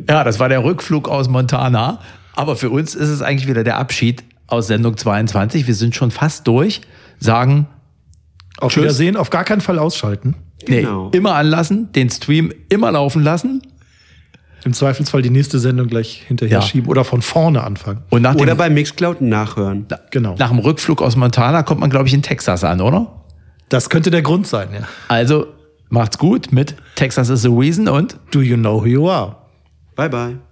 Ja, das war der Rückflug aus Montana. Aber für uns ist es eigentlich wieder der Abschied aus Sendung 22. Wir sind schon fast durch. Sagen Auf Tschüss. Wiedersehen, auf gar keinen Fall ausschalten. Genau. immer anlassen, den Stream immer laufen lassen. Im Zweifelsfall die nächste Sendung gleich hinterher Ja. schieben oder von vorne anfangen. Und nach Oder dem, bei Mixcloud nachhören. Genau. nach dem Rückflug aus Montana kommt man, glaube ich, in Texas an, oder? Das könnte der Grund sein, ja. Also macht's gut mit Texas is the Reason und Do you know who you are? Bye, bye.